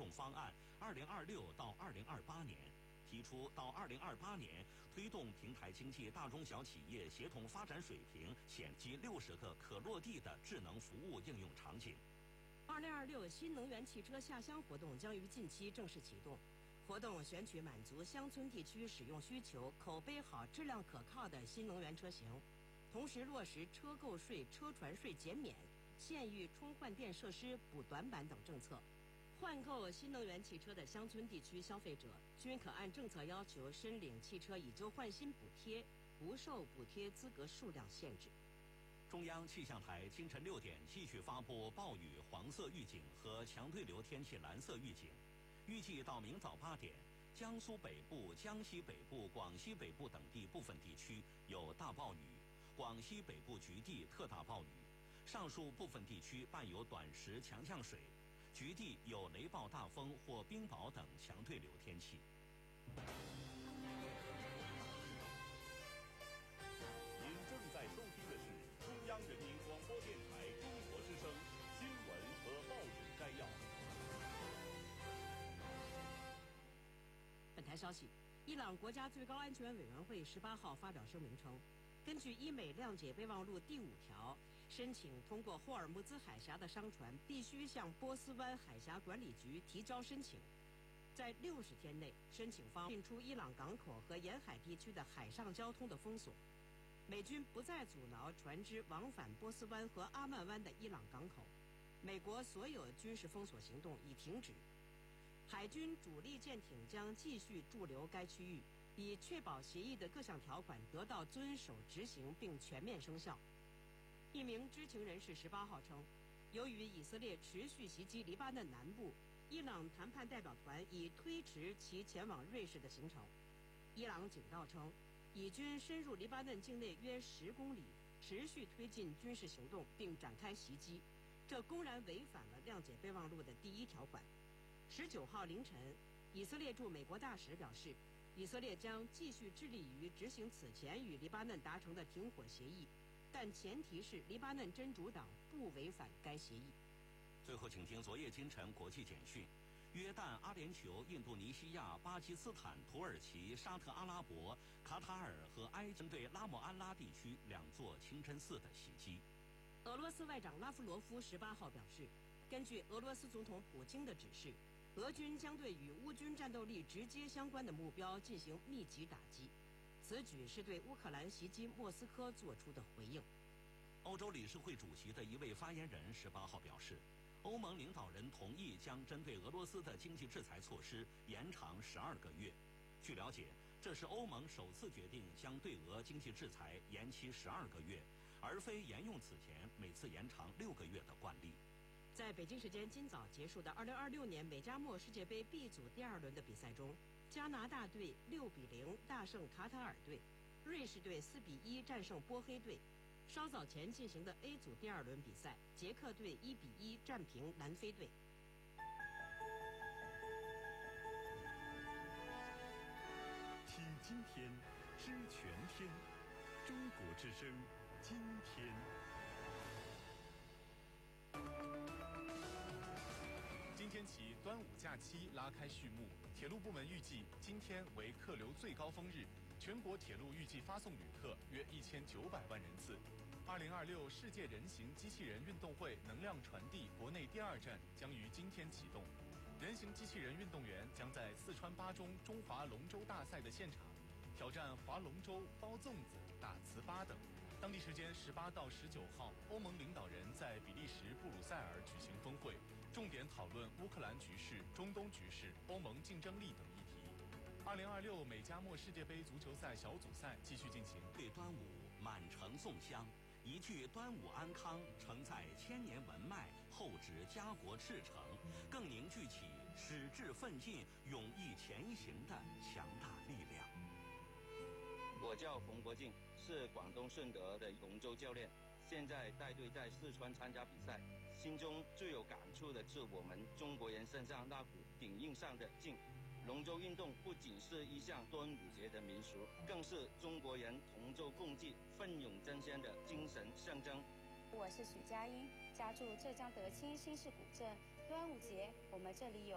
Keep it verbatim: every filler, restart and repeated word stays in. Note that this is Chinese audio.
动方案（二零二六到二零二八年），提出到二零二八年推动平台经济大中小企业协同发展水平，显及六十个可落地的智能服务应用场景。 二零二六新能源汽车下乡活动将于近期正式启动。活动选取满足乡村地区使用需求、口碑好、质量可靠的新能源车型，同时落实车购税、车船税减免、县域充换电设施补短板等政策。换购新能源汽车的乡村地区消费者均可按政策要求申领汽车以旧换新补贴，不受补贴资格数量限制。 中央气象台清晨六点继续发布暴雨黄色预警和强对流天气蓝色预警，预计到明早八点，江苏北部、江西北部、广西北部等地部分地区有大暴雨，广西北部局地特大暴雨，上述部分地区伴有短时强降水。局地有雷暴大风或冰雹等强对流天气。 您正在收听的是中央人民广播电台中国之声新闻和报纸摘要。 本台消息，伊朗国家最高安全委员会十八号发表声明称，根据伊美谅解备忘录第五条，申请通过霍尔木兹海峡的商船必须向波斯湾海峡管理局提交申请，在六十天内，申请方进出伊朗港口和沿海地区的海上交通的封锁。美军不再阻挠船只往返波斯湾和阿曼湾的伊朗港口。美国所有军事封锁行动已停止。海军主力舰艇将继续驻留该区域，以确保协议的各项条款得到遵守执行并全面生效。一名知情人士十八号称，由于以色列持续袭击黎巴嫩南部，伊朗谈判代表团已推迟其前往瑞士的行程。伊朗警告称，以军深入黎巴嫩境内约十公里，持续推进军事行动并展开袭击，这公然违反了谅解备忘录的第一条款。十九号凌晨，以色列驻美国大使表示，以色列将继续致力于执行此前与黎巴嫩达成的停火协议，但前提是黎巴嫩真主党不违反该协议。 最后，请听昨夜今晨国际简讯：约旦、阿联酋、印度尼西亚、巴基斯坦、土耳其、沙特阿拉伯、卡塔尔和埃及对拉姆安拉地区两座清真寺的袭击。 俄罗斯外长拉夫罗夫十八号表示，根据俄罗斯总统普京的指示，俄军将对与乌军战斗力直接相关的目标进行密集打击。此举是对乌克兰袭击莫斯科做出的回应。 欧洲理事会主席的一位发言人十八号表示，欧盟领导人同意将针对俄罗斯的经济制裁措施延长十二个月。据了解，这是欧盟首次决定将对俄经济制裁延期十二个月，而非沿用此前每次延长六个月的惯例。 在北京时间今早结束的二零二六年美加墨世界杯 B 组第二轮的比赛中，加拿大队六比零大胜卡塔尔队，瑞士队四比一战胜波黑队。稍早前进行的 A 组第二轮比赛，捷克队一比一战平南非队。 听今天，知全天，中国之声，今天。 今天起，端午假期拉开序幕。铁路部门预计，今天为客流最高峰日，全国铁路预计发送旅客约一千九百万人次。二零二六世界人形机器人运动会能量传递国内第二站将于今天启动。人形机器人运动员将在四川巴中中华龙舟大赛的现场挑战划龙舟、包粽子、打糍粑等。当地时间十八到十九号，欧盟领导人在比利时布鲁塞尔举行峰会，重点讨论乌克兰局势、中东局势、欧盟竞争力等议题。二零二六美加墨世界杯足球赛小组赛继续进行。 对端午满城粽香，一句端午安康承载千年文脉，厚植家国赤诚，更凝聚起矢志奋进、勇毅前行的强大力量。 我叫冯国敬，是广东顺德的龙舟教练，现在带队在四川参加比赛。心中最有感触的是我们中国人身上那股顶硬上的劲。龙舟运动不仅是一项端午节的民俗，更是中国人同舟共济、奋勇争先的精神象征。 我是许佳音，家住浙江德清新市古镇。端午节，我们这里有